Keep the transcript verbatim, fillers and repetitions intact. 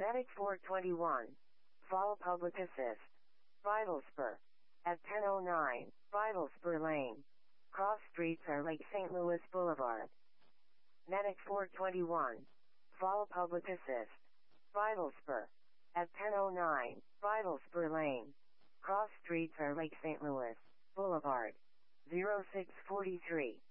Medic four twenty-one. Fall Public Assist. Bible Spur. At ten oh nine, Bible Spur Lane. Cross streets are Lake Saint Louis Boulevard. Medic four twenty-one. Fall Public Assist. Bible Spur. At ten oh nine, Bible Spur Lane. Cross streets are Lake Saint Louis Boulevard. zero six four three.